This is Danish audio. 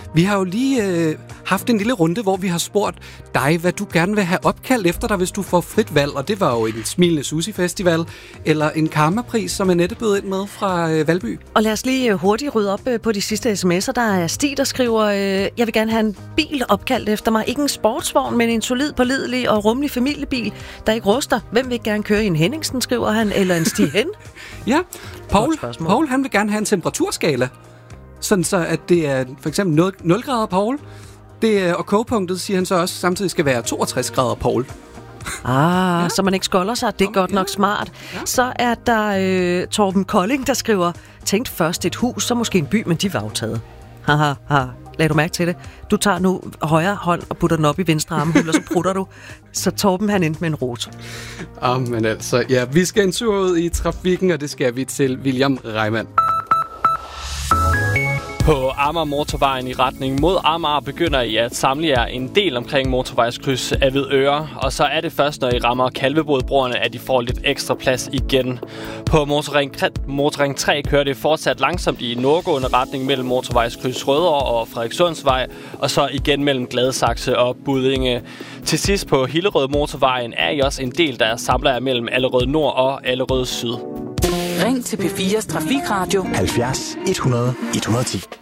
Vi har jo lige haft en lille runde, hvor vi har spurgt dig, hvad du gerne vil have opkaldt efter dig, hvis du får frit valg. Og det var jo en Smilende Sushi Festival, eller en Karma-pris, som Annette bød ind med fra Valby. Og lad os lige hurtigt rydde op på de sidste sms'er. Der er Stig, der skriver, jeg vil gerne have en bil opkaldt efter mig. Ikke en sportsvogn, men en solid, pålidelig og rummelig familiebil, der ikke ruster. Hvem vil gerne køre i en Henningsen, skriver han, eller en Stig Hen? Ja, Paul, han vil gerne have en temperaturskala. Sådan så, at det er for eksempel 0 grader Paul. Og kogepunktet, siger han så også, samtidig skal være 62 grader Paul. Ja. Så man ikke skolder sig. Det er godt nok smart. Ja. Så er der Torben Kolding, der skriver, tænkt først et hus, så måske en by, men de var aftaget. Haha. Lad du mærke til det. Du tager nu højre hånd og putter den op i venstre armhul, og så prutter du. Så Torben, han endte med en rot. Men altså, ja, vi skal en tur ud i trafikken, og det skal vi til William Reimann. På Amager Motorvejen i retning mod Amager begynder I at samle jer en del omkring motorvejskryds af Hvidøre, og så er det først, når I rammer Kalvebodbroerne, at I får lidt ekstra plads igen. På Motorring 3 kører det fortsat langsomt i nordgående retning mellem motorvejskryds Rødovre og Frederikssundsvej, og så igen mellem Gladsaxe og Buddinge. Til sidst på Hillerød Motorvejen er I også en del, der samler jer mellem Allerød Nord og Allerød Syd. Ring til P4's Trafikradio 70 100 110.